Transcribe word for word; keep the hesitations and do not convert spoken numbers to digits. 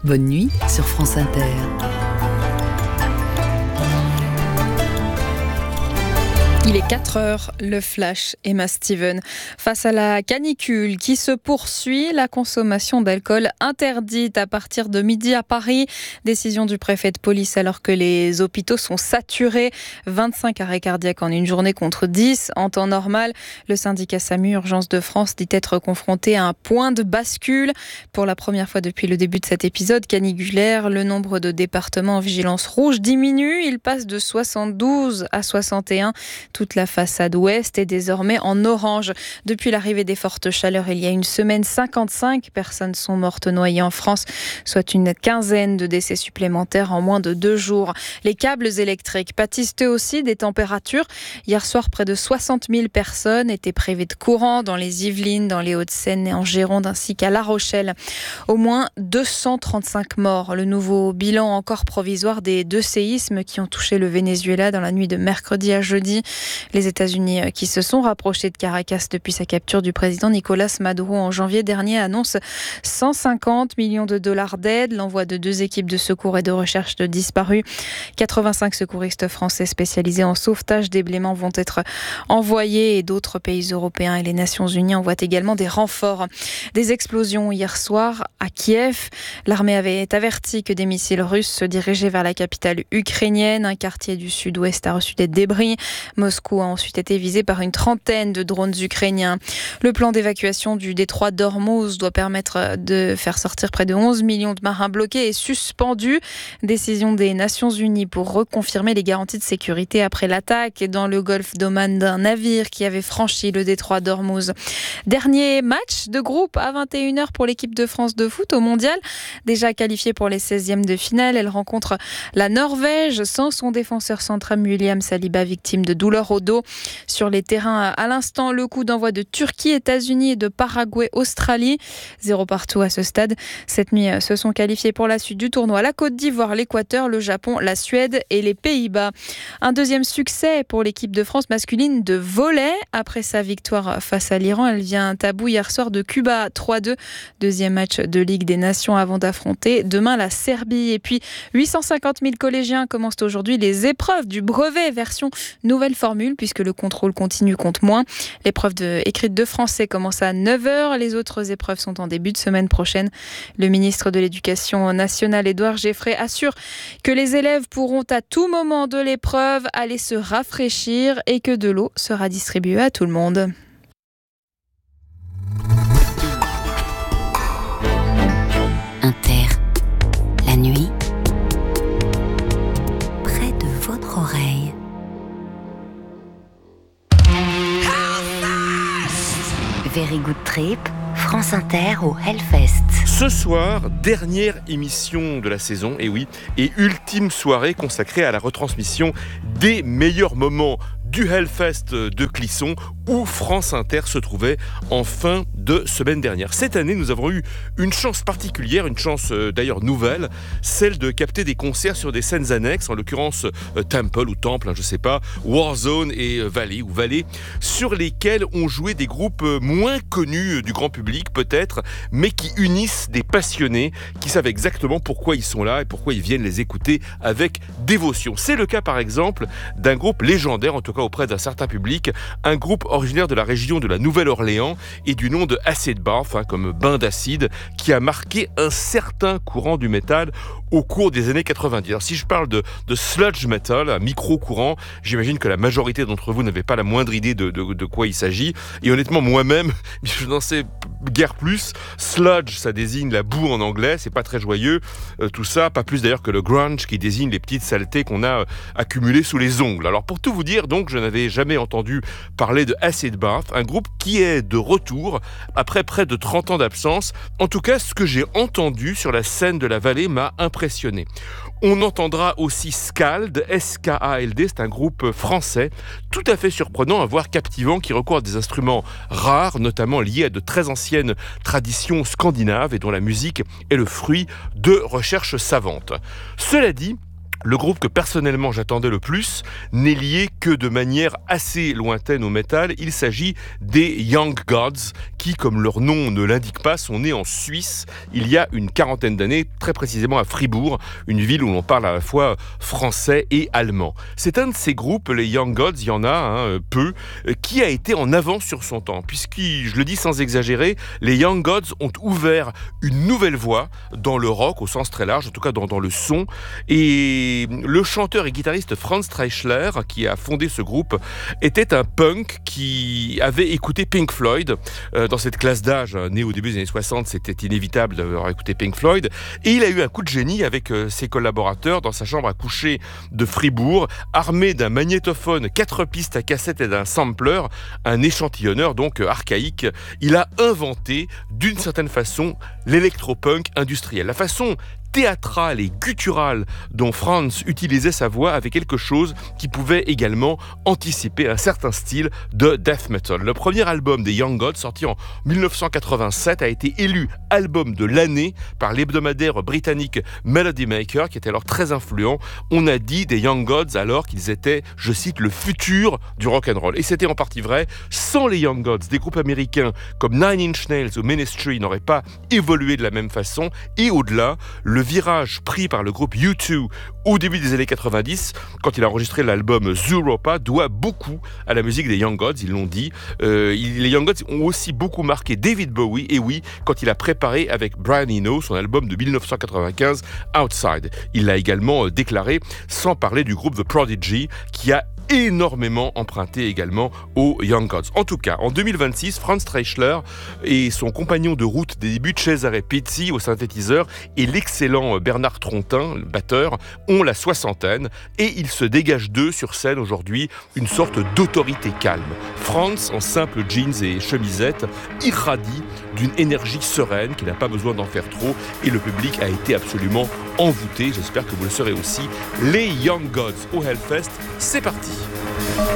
Bonne nuit sur France Inter. Il est quatre heures, le flash, Emma Steven. Face à la canicule qui se poursuit, la consommation d'alcool interdite à partir de midi à Paris. Décision du préfet de police alors que les hôpitaux sont saturés. vingt-cinq arrêts cardiaques en une journée contre dix en temps normal. Le syndicat SAMU Urgence de France dit être confronté à un point de bascule. Pour la première fois depuis le début de cet épisode caniculaire, le nombre de départements en vigilance rouge diminue. Il passe de soixante-douze à soixante et un. Toute la façade ouest est désormais en orange. Depuis l'arrivée des fortes chaleurs il y a une semaine, cinquante-cinq personnes sont mortes noyées en France, soit une quinzaine de décès supplémentaires en moins de deux jours. Les câbles électriques pâtissent eux aussi des températures. Hier soir, près de soixante mille personnes étaient privées de courant dans les Yvelines, dans les Hauts-de-Seine et en Gironde, ainsi qu'à La Rochelle. Au moins deux cent trente-cinq morts. Le nouveau bilan encore provisoire des deux séismes qui ont touché le Venezuela dans la nuit de mercredi à jeudi. Les États-Unis, qui se sont rapprochés de Caracas depuis sa capture du président Nicolás Maduro en janvier dernier, annoncent cent cinquante millions de dollars d'aide, l'envoi de deux équipes de secours et de recherche de disparus. quatre-vingt-cinq secouristes français spécialisés en sauvetage des blêments vont être envoyés et d'autres pays européens et les Nations Unies envoient également des renforts. Des explosions hier soir à Kiev. L'armée avait averti que des missiles russes se dirigeaient vers la capitale ukrainienne. Un quartier du sud-ouest a reçu des débris. Moscou a ensuite été visé par une trentaine de drones ukrainiens. Le plan d'évacuation du détroit d'Ormuz doit permettre de faire sortir près de onze millions de marins bloqués et suspendus. Décision des Nations Unies pour reconfirmer les garanties de sécurité après l'attaque dans le golfe d'Oman d'un navire qui avait franchi le détroit d'Ormuz. Dernier match de groupe à vingt et une heures pour l'équipe de France de foot au mondial. Déjà qualifiée pour les seizièmes de finale, elle rencontre la Norvège sans son défenseur central William Saliba, victime de douleurs au dos. Sur les terrains, à l'instant, le coup d'envoi de Turquie, États-Unis et de Paraguay, Australie. Zéro partout à ce stade. Cette nuit, se sont qualifiés pour la suite du tournoi la Côte d'Ivoire, l'Équateur, le Japon, la Suède et les Pays-Bas. Un deuxième succès pour l'équipe de France masculine de volley. Après sa victoire face à l'Iran, elle vient à bout hier soir de Cuba trois deux. Deuxième match de Ligue des Nations avant d'affronter demain la Serbie. Et puis, huit cent cinquante mille collégiens commencent aujourd'hui les épreuves du brevet version nouvelle formule puisque le contrôle continu compte moins. L'épreuve de, écrite de français commence à neuf heures. Les autres épreuves sont en début de semaine prochaine. Le ministre de l'Éducation nationale, Édouard Geffray, assure que les élèves pourront à tout moment de l'épreuve aller se rafraîchir et que de l'eau sera distribuée à tout le monde. Inter, la nuit, près de votre oreille. Very Good Trip, France Inter au Hellfest. Ce soir, dernière émission de la saison, et oui, et ultime soirée consacrée à la retransmission des meilleurs moments du Hellfest de Clisson où France Inter se trouvait en fin de semaine dernière. Cette année, nous avons eu une chance particulière, une chance euh, d'ailleurs nouvelle, celle de capter des concerts sur des scènes annexes, en l'occurrence euh, Temple ou Temple, hein, je sais pas, Warzone et euh, Valley ou Valley, sur lesquels ont joué des groupes euh, moins connus euh, du grand public peut-être, mais qui unissent des passionnés qui savent exactement pourquoi ils sont là et pourquoi ils viennent les écouter avec dévotion. C'est le cas par exemple d'un groupe légendaire, en tout cas auprès d'un certain public, un groupe originaire de la région de la Nouvelle-Orléans et du nom de Acid Bath, hein, comme bain d'acide, qui a marqué un certain courant du métal au cours des années quatre-vingt-dix. Alors, si je parle de, de sludge metal, un micro-courant, j'imagine que la majorité d'entre vous n'avait pas la moindre idée de, de, de quoi il s'agit. Et honnêtement, moi-même, je n'en sais guère plus. Sludge, ça désigne la boue en anglais, c'est pas très joyeux, euh, tout ça, pas plus d'ailleurs que le grunge qui désigne les petites saletés qu'on a euh, accumulées sous les ongles. Alors pour tout vous dire, donc, je n'avais jamais entendu parler de Acid Bath, un groupe qui est de retour après près de trente ans d'absence. En tout cas, ce que j'ai entendu sur la scène de la vallée m'a impressionné. On entendra aussi Skald, S K A L D, c'est un groupe français, tout à fait surprenant, voire captivant, qui recourt à des instruments rares, notamment liés à de très anciennes traditions scandinaves et dont la musique est le fruit de recherches savantes. Cela dit, Le groupe que personnellement j'attendais le plus n'est lié que de manière assez lointaine au métal. Il s'agit des Young Gods qui, comme leur nom ne l'indique pas, sont nés en Suisse il y a une quarantaine d'années, très précisément à Fribourg, une ville où l'on parle à la fois français et allemand. C'est un de ces groupes, les Young Gods, il y en a hein, peu, qui a été en avance sur son temps, puisque, je le dis sans exagérer, les Young Gods ont ouvert une nouvelle voie dans le rock, au sens très large, en tout cas dans, dans le son, et le chanteur et guitariste Franz Treichler, qui a fondé ce groupe, était un punk qui avait écouté Pink Floyd. Euh, dans cette classe d'âge, né au début des années soixante, c'était inévitable d'avoir écouté Pink Floyd. Et il a eu un coup de génie avec euh, ses collaborateurs dans sa chambre à coucher de Fribourg, armé d'un magnétophone, quatre pistes à cassette et d'un sampler, un échantillonneur donc euh, archaïque. Il a inventé, d'une certaine façon, l'électropunk industriel. La façon théâtrale et gutturale dont Franz utilisait sa voix avait quelque chose qui pouvait également anticiper un certain style de death metal. Le premier album des Young Gods, sorti en dix-neuf cent quatre-vingt-sept, a été élu album de l'année par l'hebdomadaire britannique Melody Maker, qui était alors très influent. On a dit des Young Gods alors qu'ils étaient, je cite, le futur du rock'n'roll. Et c'était en partie vrai. Sans les Young Gods, des groupes américains comme Nine Inch Nails ou Ministry n'auraient pas évolué de la même façon. Et au-delà, le virage pris par le groupe U deux au début des années quatre-vingt-dix, quand il a enregistré l'album Zooropa, doit beaucoup à la musique des Young Gods, ils l'ont dit. Euh, les Young Gods ont aussi beaucoup marqué David Bowie, et oui, quand il a préparé avec Brian Eno son album de dix-neuf cent quatre-vingt-quinze, Outside. Il l'a également déclaré, sans parler du groupe The Prodigy, qui a énormément emprunté également aux Young Gods. En tout cas, en deux mille vingt-six, Franz Treichler et son compagnon de route des débuts, Cesare Pizzi au synthétiseur, et l'excellent Bernard Trontin, le batteur, ont la soixantaine et ils se dégagent d'eux sur scène aujourd'hui une sorte d'autorité calme. Franz, en simple jeans et chemisette, irradie d'une énergie sereine qui n'a pas besoin d'en faire trop, et le public a été absolument envoûté. J'espère que vous le serez aussi. Les Young Gods au Hellfest, c'est parti.